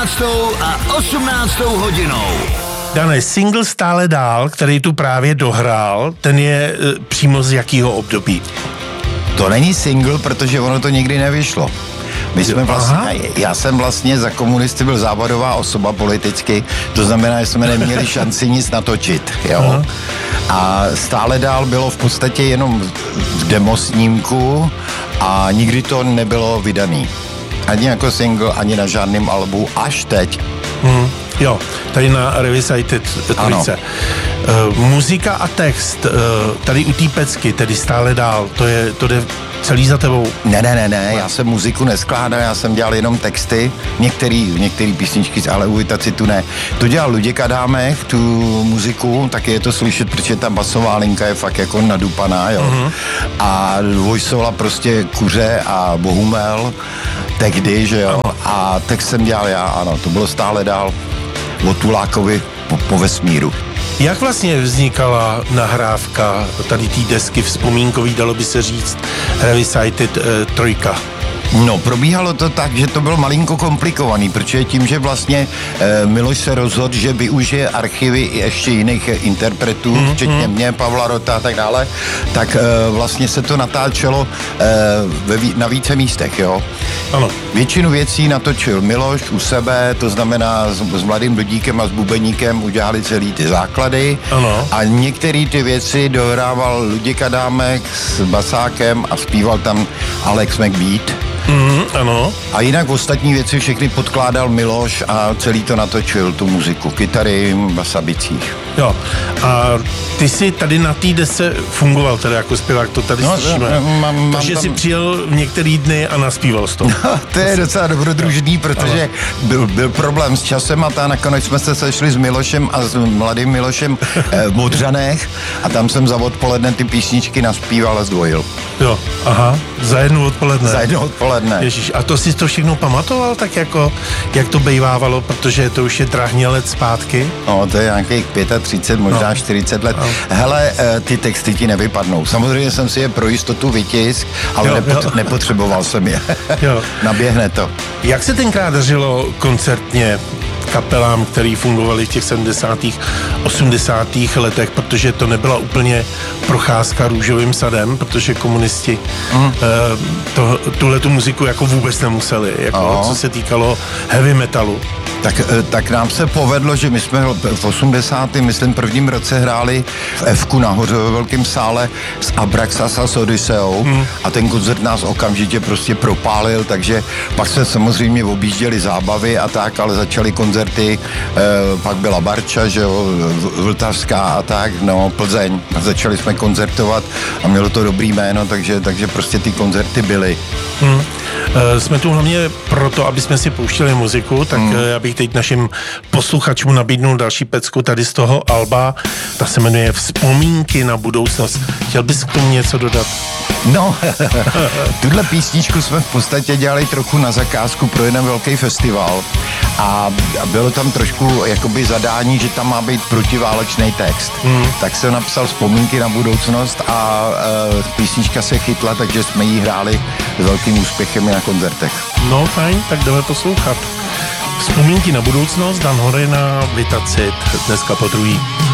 17. a 18. hodinou. Dane, single Stále dál, který tu právě dohrál, ten je přímo z jakého období? To není single, protože ono to nikdy nevyšlo. My jsme vlastně, já jsem vlastně za komunisty byl závadová osoba politicky, to znamená, že jsme neměli šanci nic natočit, jo. Aha. A Stále dál bylo v podstatě jenom v demosnímku a nikdy to nebylo vydaný. Ani jako single, ani na žádném albu, až teď. Jo, tady na Revisited trojce. Muzika a text, tady u té pecky, tedy Stále dál, to jde celý za tebou? Ne, já jsem muziku neskládal, já jsem dělal jenom texty, některý písničky, ale u Itacitu ne. To dělal Luděk Adámek, tu muziku, taky je to slyšet, protože ta basová linka je fakt jako nadupaná, jo. Uh-huh. A voiceovala prostě Kuře a Bohumel, tehdy, že jo. A text jsem dělal já, ano, to bylo Stále dál od Tulákovi po vesmíru. Jak vlastně vznikala nahrávka tady té desky vzpomínkový, dalo by se říct, Revisited trojka? No, probíhalo to tak, že to bylo malinko komplikovaný, protože tím, že vlastně Miloš se rozhodl, že využije archivy i ještě jiných interpretů, včetně mě, Pavla Rota a tak dále, tak vlastně se to natáčelo na více místech, jo. Ano. Většinu věcí natočil Miloš u sebe, to znamená s Mladým Dudíkem a s Bubeníkem udělali celý ty základy. Ano. A některé ty věci dohrával Luděk Adámek s basákem a zpíval tam Alex McBeat. Ano. A jinak ostatní věci všechny podkládal Miloš a celý to natočil, tu muziku, kytary, basa, bicích. Jo, a ty jsi tady na té desce fungoval teda jako zpěvák, to tady slyšíme. Takže tam... jsi přijel v některý dny a naspíval jsi to. To je docela dobrodružný, protože byl problém s časem a nakonec jsme se sešli s Milošem a s Mladým Milošem v Modřanech a tam jsem za odpoledne ty písničky naspíval a zdvojil. Jo, aha, za jednu odpoledne. Za jednu odpoledne. Ježíš, a to jsi to všechno pamatoval tak jako, jak to bejvávalo, protože to už je drahně let zpátky? No, to je nějakých 35, možná 40 let. No. Hele, ty texty ti nevypadnou. Samozřejmě jsem si je pro jistotu vytisk, ale nepotřeboval jsem je. Naběhne to. Jak se tenkrát dařilo koncertně kapelám, který fungovaly v těch 70. 80. letech, protože to nebyla úplně procházka růžovým sadem, protože komunisti tuhletu muziku jako vůbec nemuseli, jako co se týkalo heavy metalu. Tak nám se povedlo, že my jsme v 80. myslím prvním roce hráli v F-ku nahoře ve velkém sále s Abraxas a s Odysseou a ten koncert nás okamžitě prostě propálil, takže pak se samozřejmě objížděli zábavy a tak, ale začaly koncerty, pak byla Barča, že jo, Vltavská a tak, no, Plzeň. Začali jsme koncertovat a mělo to dobrý jméno, takže prostě ty koncerty byly. Jsme tu hlavně proto, aby jsme si pouštěli muziku, tak já bych teď našim posluchačům nabídnul další pecku tady z toho alba. Ta se jmenuje Vzpomínky na budoucnost. Chtěl bys k tomu něco dodat? No, tuhle písničku jsme v podstatě dělali trochu na zakázku pro jeden velký festival a bylo tam trošku jakoby zadání, že tam má být protiválečný text. Tak jsem napsal Vzpomínky na budoucnost a písnička se chytla, takže jsme ji hráli s velkým úspěchem i na koncertech. No fajn, tak jdeme poslouchat. Vzpomínky na budoucnost, Dan Horej na Vitacit, dneska po druhý.